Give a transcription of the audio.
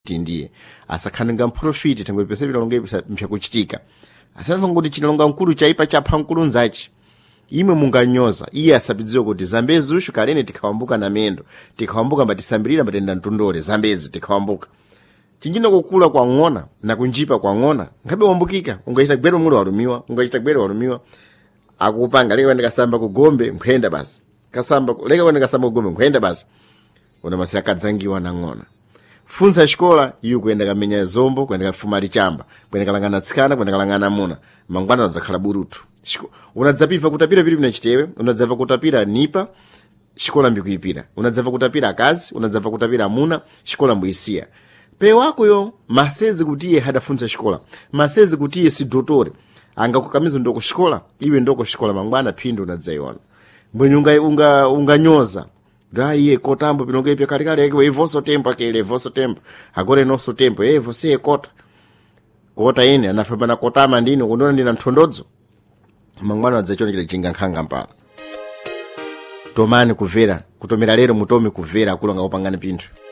tindiye asakhani nga mprofiti tango pesepita longe mpyakuchitika asasa ngoti chinalonga mkulu chaipa chapha mkulu nzachi imwe munganyoza iye asapidziwe kuti zambezi ushu kalene tikhawambuka na mendo tikhawambuka mbatisambirira mbatenda mtundole zambezi tikhawambuka chinjina kukula kwa ng'ona na kunjipa kwa ng'ona ngabe wambukika ungachita gwero mulo walumiwa ungachita gwero walumiwa akupanga leka kwenda kasamba kugombe mphenda basi kasamba leka kwenda kasamba kugombe mphenda basi una masaya kadzangiwa na ng'ona funza xikola yu kwenda kamenya zombo kwenda kafumali chamba kwenda kalangana tsikana kwenda kalangana muna mangwana nadzakhala burutu unadzapiva kutapira pili pinachitewe unadzava kutapira nipa xikola mbikuipira unadzava kutapira akazi unadzava kutapira amuna xikola mbuisiya pe wakoyo masezi kuti iye hadafunza xikola masezi kuti iye si dotore angakukamiza ndoko xikola iwe ndoko xikola mangwana phindu unadzaiona mbwenye unganyoza iye kotambo pinonge pya kalikali yake wevoso tempo akele voso tempo agora nosso tempo você kota ine anafamba na kotama ndini kundona ndina mthondodzo mangwana adzachona chile chinga nkhanga mpala tomani kuvera kutomera lero mutome kuvera kulonga kupangana pinthu